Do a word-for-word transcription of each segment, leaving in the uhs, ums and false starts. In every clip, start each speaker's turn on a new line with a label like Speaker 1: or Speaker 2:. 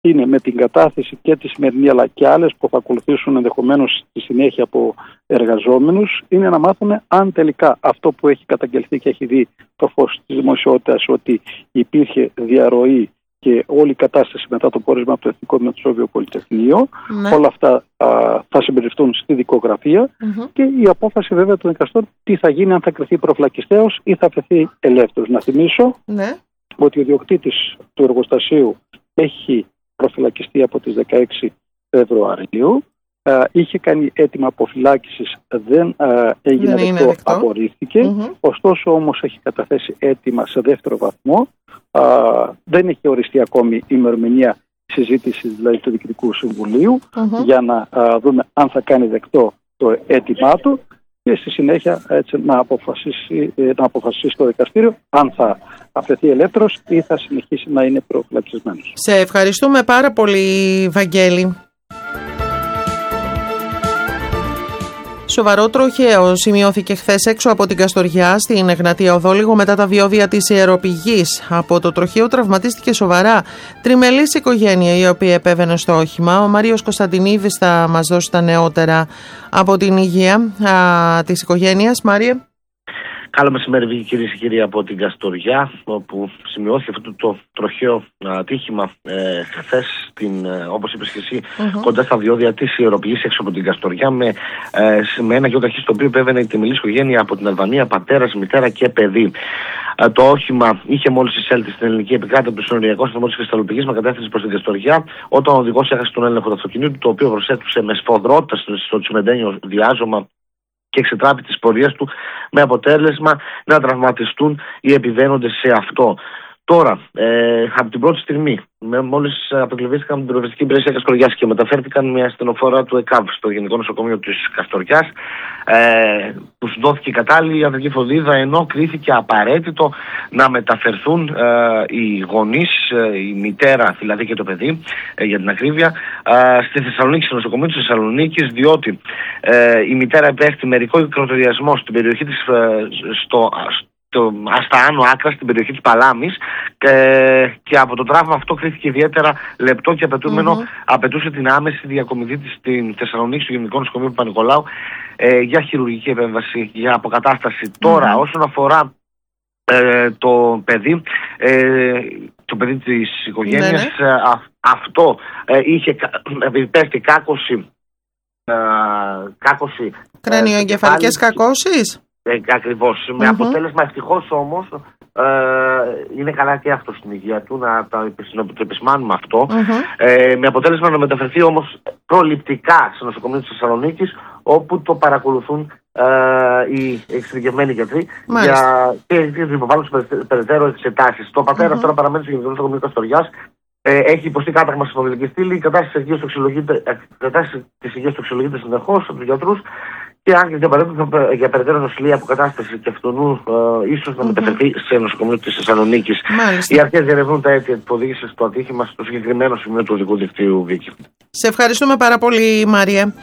Speaker 1: είναι με την κατάθεση και τη σημερινή αλλά και άλλες που θα ακολουθήσουν ενδεχομένως στη συνέχεια από εργαζόμενους, είναι να μάθουμε αν τελικά αυτό που έχει καταγγελθεί και έχει δει το φως της δημοσιότητας, ότι υπήρχε διαρροή και όλη η κατάσταση μετά το πόρισμα από το Εθνικό Μετσόβιο Πολυτεχνείο, ναι. όλα αυτά α, θα συμπεριληφθούν στη δικογραφία mm-hmm. και η απόφαση βέβαια των δικαστών τι θα γίνει, αν θα κριθεί προφυλακιστέως ή θα αφαιθεί ελεύθερος. Να θυμίσω ναι. ότι ο ιδιοκτήτης του εργοστασίου έχει προφυλακιστεί από τις δεκαέξι Φεβρουαρίου. Uh, είχε κάνει αίτημα αποφυλάκησης, δεν uh, έγινε δεν δεκτό, απορρίφθηκε. Mm-hmm. Ωστόσο όμως έχει καταθέσει αίτημα σε δεύτερο βαθμό. Uh, δεν έχει οριστεί ακόμη η ημερομηνία συζήτηση δηλαδή του Διοικητικού Συμβουλίου mm-hmm. για να uh, δούμε αν θα κάνει δεκτό το αίτημά του και στη συνέχεια έτσι, να, αποφασίσει, να αποφασίσει το δικαστήριο αν θα αφαιθεί ελεύθερος ή θα συνεχίσει να είναι προφυλακισμένος.
Speaker 2: Σε ευχαριστούμε πάρα πολύ, Βαγγέλη. Σοβαρό τροχαίο σημειώθηκε χθες έξω από την Καστοριά στην Εγνατία Οδόλιγο μετά τα διόδια της ιεροπηγής. Από το τροχαίο τραυματίστηκε σοβαρά τριμελής οικογένεια η οποία επέβαινε στο όχημα. Ο Μάριος Κωνσταντινίδης θα μας δώσει τα νεότερα από την υγεία α, της οικογένειας. Μάριε.
Speaker 3: Καλό μεσημέρι, κυρίες και κύριοι, από την Καστοριά, όπου σημειώθηκε αυτό το τροχαίο ατύχημα ε, χθες, ε, όπως είπες και εσύ, mm-hmm. κοντά στα διόδια της ιεροπηγής έξω από την Καστοριά, με, ε, με ένα γεωταχή στο οποίο επέβαινε η τριμελής οικογένεια από την Αλβανία, πατέρας, μητέρα και παιδί. Ε, το όχημα είχε μόλις εισέλθει στην ελληνική επικράτεια του συνοριακού σταθμού της Κρυσταλλοπηγής με κατεύθυνση προς την Καστοριά, όταν ο οδηγός έχασε τον έλεγχο του αυτοκινήτου, το οποίο προσέτουσε με σφοδρότητα στο τσιμεντένιο διάζωμα και εξετράπη τις πορείες του, με αποτέλεσμα να τραυματιστούν οι επιβαίνοντες σε αυτό. Τώρα, ε, από την πρώτη στιγμή, μόλις αποκλειβήθηκαν από την πυροσβεστική υπηρεσία Καστοριάς και μεταφέρθηκαν μια ασθενοφόρα του ΕΚΑΒ στο Γενικό Νοσοκομείο της Καστοριάς, ε, τους δόθηκε η κατάλληλη ιατρική φροντίδα, ενώ κρίθηκε απαραίτητο να μεταφερθούν ε, οι γονείς, ε, η μητέρα δηλαδή και το παιδί, ε, για την ακρίβεια, ε, στη Θεσσαλονίκη, στο νοσοκομείο της Θεσσαλονίκης, διότι ε, η μητέρα υπέστη μερικό υδροτοριασμό στην περιοχή της, ε, στο, το, στα άνω άκρα, στην περιοχή της Παλάμης, και, και από το τραύμα αυτό κρίθηκε ιδιαίτερα λεπτό και απαιτούμενο, mm-hmm. απαιτούσε την άμεση διακομιδή της στην Θεσσαλονίκη, στο Γενικό Νοσοκομείο του Παπα-Νικολάου, ε, για χειρουργική επέμβαση, για αποκατάσταση. Mm-hmm. Τώρα, όσον αφορά ε, το παιδί, ε, το παιδί της οικογένειας, mm-hmm. ε, α, αυτό ε, είχε υπέστη κάκωση, ε, κάκωση
Speaker 2: κρανιοεγκεφαλικές ε, κακώσεις.
Speaker 3: Ε, ακριβώς. Mm-hmm. Με αποτέλεσμα, ευτυχώς όμως, ε, είναι καλά και αυτό στην υγεία του, να το επισημάνουμε αυτό. Mm-hmm. Ε, με αποτέλεσμα να μεταφερθεί όμως προληπτικά στο νοσοκομείο της Θεσσαλονίκης, όπου το παρακολουθούν ε, οι εξειδικευμένοι γιατροί για, και να υποβάλουν περαιτέρω εξετάσεις. Το πατέρας mm-hmm. τώρα παραμένει στο Γενικό Νοσοκομείο Καστοριάς. Ε, έχει υποστεί κάταγμα στη φωνητική στήλη. Η κατάσταση της υγείας του αξιολογείται συνεχώς από τους γιατρούς. Και αν και απαραίτητο για περαιτέρω νοσηλεία αποκατάσταση και αυτονού, ε, ίσως να mm-hmm. μεταφερθεί σε νοσοκομείο της Θεσσαλονίκης. Οι αρχές διερευνούν τα αίτια που οδήγησε στο ατύχημα στο συγκεκριμένο σημείο του οδικού δικτύου, Βίκη.
Speaker 2: Σε ευχαριστούμε πάρα πολύ, Μάρια.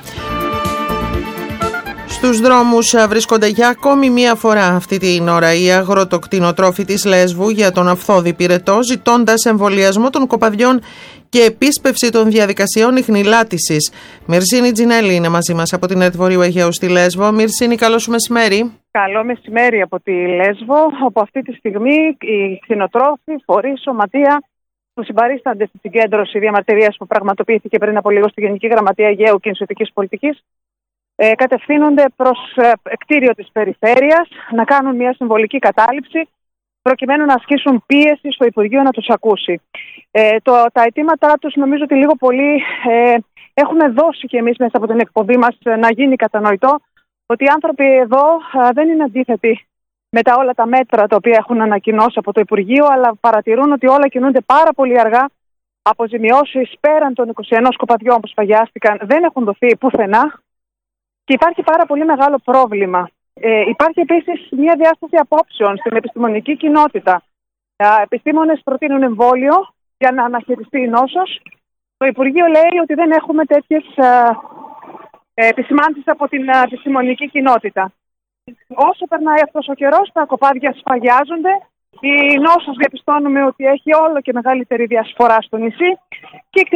Speaker 2: Στους δρόμους βρίσκονται για ακόμη μία φορά αυτή την ώρα οι αγροτοκτηνοτρόφοι της Λέσβου για τον Αυθόδη Πυρετό, ζητώντας εμβολιασμό των κοπαδιών και επίσπευση των διαδικασιών ιχνηλάτησης. Μυρσίνη Τζινέλη είναι μαζί μας από την ΕΡΤ Βορείου Αιγαίου στη Λέσβο. Μυρσίνη, καλό σου μεσημέρι.
Speaker 4: Καλό μεσημέρι από τη Λέσβο, όπου αυτή τη στιγμή οι κτηνοτρόφοι, φορείς, σωματεία που συμπαρίστανται στη συγκέντρωση διαμαρτυρίας που πραγματοποιήθηκε πριν από λίγο στη Γενική Γραμματεία Αιγαίου και Νησιωτικής Πολιτικής, ε, κατευθύνονται προς ε, κτίριο της περιφέρειας να κάνουν μια συμβολική κατάληψη, προκειμένου να ασκήσουν πίεση στο Υπουργείο να τους ακούσει. Ε, το, τα αιτήματά τους νομίζω ότι λίγο πολύ ε, έχουμε δώσει και εμείς μέσα από την εκπομπή μας ε, να γίνει κατανοητό ότι οι άνθρωποι εδώ ε, δεν είναι αντίθετοι με τα όλα τα μέτρα τα οποία έχουν ανακοινώσει από το Υπουργείο, αλλά παρατηρούν ότι όλα κινούνται πάρα πολύ αργά. Αποζημιώσεις πέραν των είκοσι ένα κοπαδιών που σφαγιάστηκαν δεν έχουν δοθεί πουθενά και υπάρχει πάρα πολύ μεγάλο πρόβλημα. Ε, υπάρχει επίσης μια διάσταση απόψεων στην επιστημονική κοινότητα. Ε, επιστήμονες προτείνουν εμβόλιο για να αναχαιριστεί η νόσος. Το Υπουργείο λέει ότι δεν έχουμε τέτοιες ε, επισημάνσεις από την ε, επιστημονική κοινότητα. Όσο περνάει αυτός ο καιρός, τα κοπάδια σφαγιάζονται. Η νόσος διαπιστώνουμε ότι έχει όλο και μεγαλύτερη διασπορά στο νησί και